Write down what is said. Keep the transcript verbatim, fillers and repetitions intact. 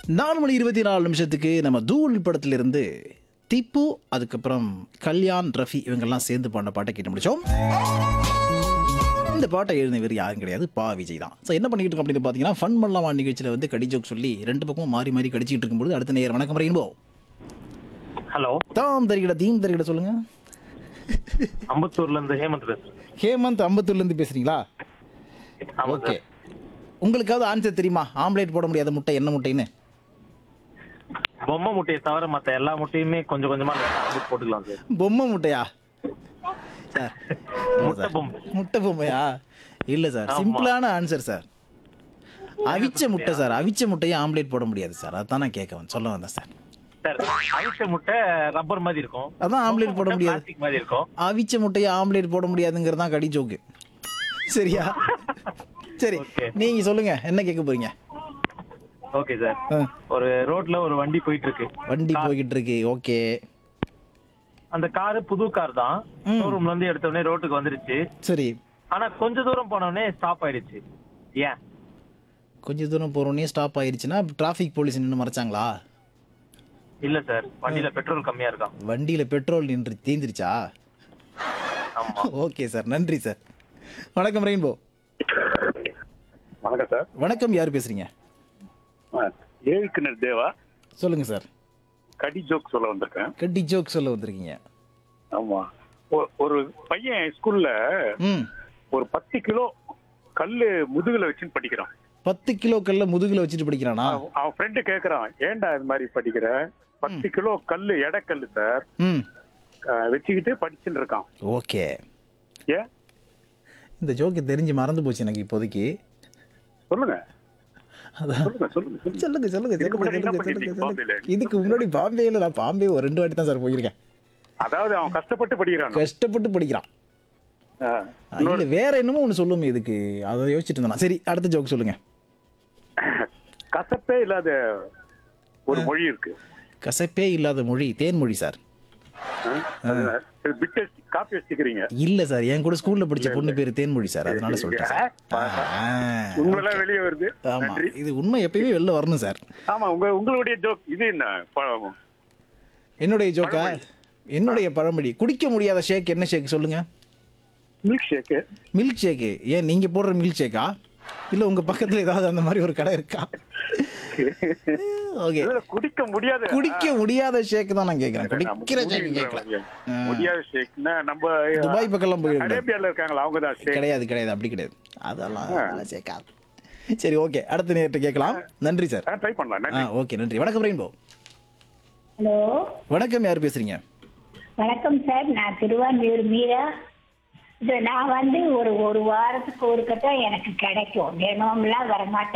நாலு மணி இருபத்தி நாலு நிமிஷத்துக்கு நம்ம தூள் படத்திலிருந்து திப்பு, அதுக்கப்புறம் கல்யாண், ரஃபி இவங்கெல்லாம் சேர்ந்து பாடின பாட்டை கேட்டு முடிச்சோம். இந்த பாட்டை எழுதினவர் யாரும் கிடையாது, பா விஜய் தான். ஸோ என்ன பண்ணிக்கிட்டு இருக்கோம் அப்படின்னு பார்த்தீங்கன்னா, ஃபன் பண்ணலாமா நிகழ்ச்சியில் வந்து கடி ஜோக் சொல்லி ரெண்டு பக்கமும் மாறி மாறி கடிச்சிட்டு இருக்கும்போது அடுத்த நேரம் வணக்கம் ரெயின்போ. ஹலோ, தாம் தரிகிட தீம் தரிகிட சொல்லுங்க. அம்பத்தூர்ல இருந்து ஹேமந்த் பேசுறேன். ஹேமந்த் அம்பத்தூர்ல இருந்து பேசுறீங்களா? ஆமா ஓகே, சார். உங்களுக்காவது ஆன்சர் தெரியுமா? ஆம்லேட் போட முடியாத முட்டை என்ன முட்டைன்னு? பொம்மை முட்டையை தவிர மத்த எல்லா முட்டையுமே கொஞ்சம் கொஞ்சமா ஆம்லெட் போட்டுக்கலாம் சார். பொம்மை முட்டையா சார்? முட்டை பொம்மை. முட்டை பொம்மையா? இல்ல சார், ஆமா. சிம்பிளான ஆன்சர் சார். அவிச்ச முட்டை சார். அவிச்ச முட்டையை ஆம்லேட் போட முடியாது சார். அதான் நான் கேட்க வந்து சொல்ல வந்தேன் சார். சார், அவிச்ச முட்டை ரப்பர் மாதிரி இருக்கும். அதான் ஆம்லேட் போட முடியாது. பிளாஸ்டிக் மாதிரி இருக்கும். அவிச்ச முட்டையை ஆம்லேட் போட முடியாதுங்கிறது தான் கடி ஜோக்கு. சரியா? சரி, Okay. நீங்க சொல்லுங்க, என்ன கேட்க போறீங்க? Okay sir. ஆ, ஒரு ரோட்ல ஒரு வண்டி போயிட்டு இருக்கு. வண்டி Car. போய்கிட்டு இருக்கு. ஓகே. அந்த காரு புது கார் தான். ம். ஷோரூம்ல இருந்து எடுத்த உடனே ரோட்டுக்கு வந்துருச்சு. சரி, ஆனா கொஞ்ச தூரம் போன உடனே ஸ்டாப் ஆயிடுச்சு. ஏன்? கொஞ்ச தூரம் போறோன்னே ஸ்டாப் ஆயிடுச்சுன்னா டிராஃபிக் போலீஸ் நின்று மறைச்சாங்களா? இல்ல சார், வண்டியில பெட்ரோல் கம்மியா இருக்கான். வண்டியில பெட்ரோல் நின்று தீந்துருச்சா? ஆமா. ஓகே சார், நன்றி சார். வணக்கம் ரெயின்போ. வணக்கம் சார். வணக்கம், யார் பேசுறீங்க? ஏழுக்கிணர் தேவா. சொல்லுங்க சார். கடி ஜோக் சொல்ல வந்திருக்கேன். கட்டி ஜோக் சொல்ல வந்திருக்கீங்க. ஆமா, ஒ- ஒரு பையன் ஸ்கூல்ல ம், ஒரு பத்து கிலோ கல்லு முதுகுல வச்சுன்னு படிக்கிறான். பத்து கிலோ கல்ல முதுகுல வச்சுட்டு படிக்கிறானா? அவன் அவன் ஃப்ரெண்டு கேக்குறான், ஏன்டா இது மாதிரி படிக்கிற? பத்து கிலோ கல்லு எடைக்கல்லு சார், ம், அஹ், வச்சுக்கிட்டு படிச்சுன்னு இருக்கான். ஓகே. ஏன் இந்த ஜோக்கு தெரிஞ்சு மறந்து போச்சு எனக்கு இப்போதைக்கு. சொல்லுங்க அதான் சொல்லுங்க சொல்லுங்க சொல்லுங்க. சொல்லுங்க சொல்லுங்க இதுக்கு சொல்லுங்க முன்னாடி என்ன சொல்லுங்க பண்ணிருக்கீங்க சொல்லுங்க. பாம்பேல? இதுக்கு முன்னாடி பாம்பேல நான் பாம்பே ஒரு ரெண்டு வாட்டி தான் சார் போயிருக்கேன். அதாவது அவன் கஷ்டப்பட்டு படிக்கிறான். கஷ்டப்பட்டு படிக்கிறான். அஹ், இல்ல வேற என்னமோ ஒன்று சொல்லுமே இதுக்கு, அதை யோசிச்சுட்டு இருந்தா. சரி, அடுத்த ஜோக் சொல்லுங்க. கசப்பே இல்லாத ஒரு மொழி இருக்கு. கசப்பே இல்லாத மொழி தேன்மொழி சார். பிட்டு காப்பி வச்சுக்கிறீங்க. இல்ல சார், என் கூட ஸ்கூல்ல படிச்ச பொண்ணு பேரு தேன்மொழி சார், அதனால சொல்லிட்டேன் சார். உங்களெல்லாம் வெளியே வருது. ஆமா, நன்றி. இது உண்மை எப்பயுமே வெளில வரணும் சார். ஆமா, உங்க உங்களுடைய ஜோக் இது என்ன? ப- என்னுடைய ஜோக்கா? பழமொழி. என்னுடைய பழமொழி. குடிக்க முடியாத ஷேக் என்ன ஷேக் சொல்லுங்க? Milk shake. Milk shake. ஏன் நீங்க போடுற மில்க் ஷேக்கா? இல்ல உங்க பக்கத்துல ஏதாவது அந்த மாதிரி ஒரு கடை இருக்கா? ஓகே, இதுல குடிக்க முடியாத குடிக்க முடியாத ஷேக் தான் நான் கேக்குறேன். நம்ம குடிக்கிற ஷேக் குடிக்கிற கேட்கல. வகையா. முடியாத ஷேக்னா நம்ம துபாய் பக்கம்லாம் போயிடுங்க. அரேபியால இருக்காங்களா அவங்க தான் ஷேக். கிடையாது கிடையாது, அப்படி கிடையாது. அதெல்லாம் அதெல்லாம் ஷேக்காது. சரி, ஓகே, அடுத்த நேரத்தை கேட்கலாம். நன்றி சார். ட்ரை பண்ணலாம். ஆ, நன்றி. ஓகே, நன்றி. வணக்கம் ரெயின்போ. ஹலோ, வணக்கம், யார் பேசுறீங்க? வணக்கம் சார். நான் திருவான்மியூர் மீரா. இது நான் வந்து ஒரு ஒரு வாரத்துக்கு ஒரு கட்டம் எனக்கு கிடைக்கும். தினம்லாம் வரமாட்டேன்.